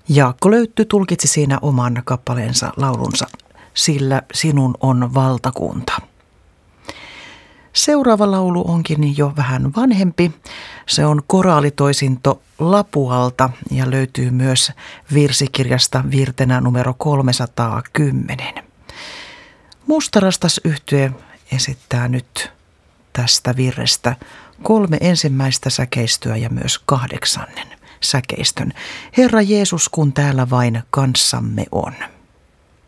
Jaakko Löytty tulkitsi siinä oman kappaleensa laulunsa Sillä sinun on valtakunta. Seuraava laulu onkin jo vähän vanhempi. Se on koraalitoisinto Lapualta ja löytyy myös virsikirjasta virtenä numero 310. Mustarastas yhtye esittää nyt tästä virrestä 3 ensimmäistä säkeistöä ja myös 8. säkeistön. Herra Jeesus, kun täällä vain kanssamme on.